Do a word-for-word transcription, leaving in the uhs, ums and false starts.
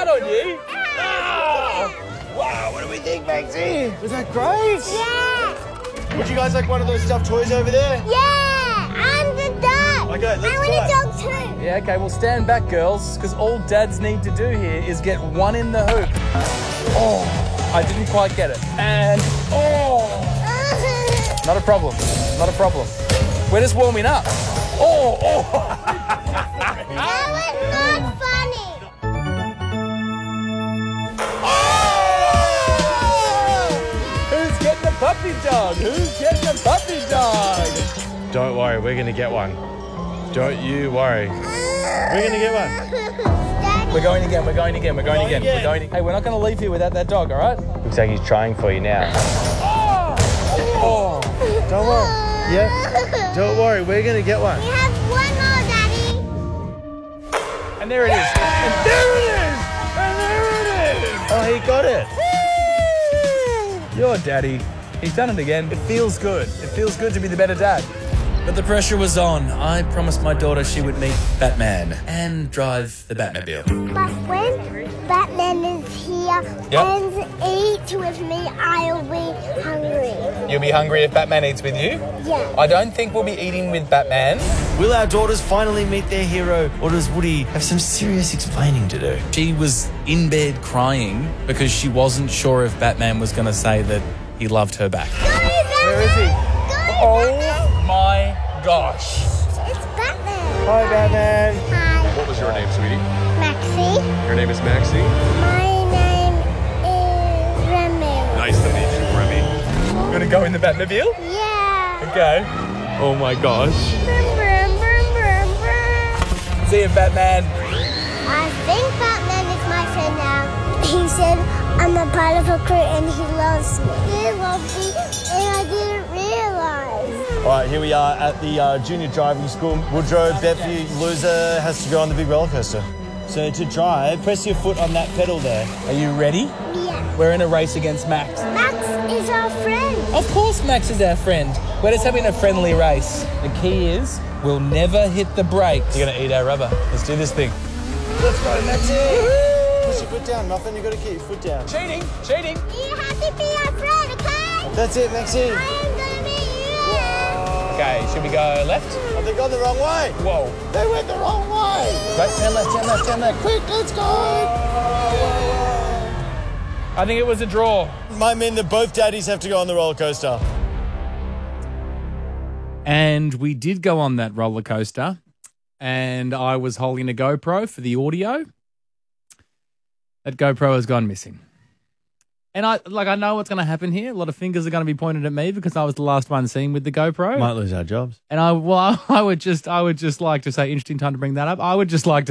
that on you? Oh. Wow, what do we think, Maxie? Was that great? Yeah. Would you guys like one of those stuffed toys over there? Yeah. I'm the dog. Okay, let's I want a dog too. Yeah, okay, well, stand back, girls, because all dads need to do here is get one in the hoop. Oh, I didn't quite get it. And, oh, not a problem, not a problem. We're just warming up. Oh, oh. That was not funny. Oh! Who's getting the puppy dog? Who's getting the puppy dog? Don't worry, we're going to get one. Don't you worry. We're going to get one. Daddy. We're going again, we're going again, we're going, Going again. again. We're going. Hey, we're not going to leave here without that dog, all right? Looks like he's trying for you now. Oh! Don't worry. Yeah. Don't worry, we're going to get one. We have one more, Daddy. And there it is. And there it is! And there it is! Oh, he got it. Your daddy. He's done it again. It feels good. It feels good to be the better dad. But the pressure was on. I promised my daughter she would meet Batman and drive the Batmobile. But when Batman is here Yep. and eats with me, I'll be hungry. You'll be hungry if Batman eats with you? Yeah. I don't think we'll be eating with Batman. Will our daughters finally meet their hero, or does Woody have some serious explaining to do? She was in bed crying because she wasn't sure if Batman was going to say that he loved her back. Go, Batman! Where is he? Go, Oh Batman! my gosh. It's Batman. Hi, Batman. Hi, What was your name, sweetie? Maxie. Your name is Maxie. My name is Remy. Nice to meet you, Remy. You want to go in the Batmobile? Yeah. Okay. Oh my gosh. Brum, brum, brum, brum, brum. See you, Batman. I think Batman is my friend now. He said I'm a part of a crew and he loves me. He loves me and I didn't realize. All right, here we are at the uh, junior driving school. Woodrow, Beffy, loser has to go on the big roller coaster. So to drive, press your foot on that pedal there. Are you ready? Yeah. We're in a race against Max. Max is our friend. Of course Max is our friend. We're just having a friendly race. The key is we'll never hit the brakes. You're going to eat our rubber. Let's do this thing. Let's go, Maxie. Push your foot down, Muffin. You've got to keep your foot down. Cheating, cheating. You have to be our friend, okay? That's it, Maxie. I am gonna meet you. Okay, should we go left? Oh, they've gone the wrong way. Whoa. They went the wrong way. Right, turn left, turn left, turn left. Quick, let's go. I think it was a draw. Might mean that both daddies have to go on the roller coaster. And we did go on that roller coaster, and I was holding a GoPro for the audio. That GoPro has gone missing. And I like I know what's going to happen here. A lot of fingers are going to be pointed at me because I was the last one seen with the GoPro. Might lose our jobs. And I well, I would just I would just like to say, interesting time to bring that up. I would just like to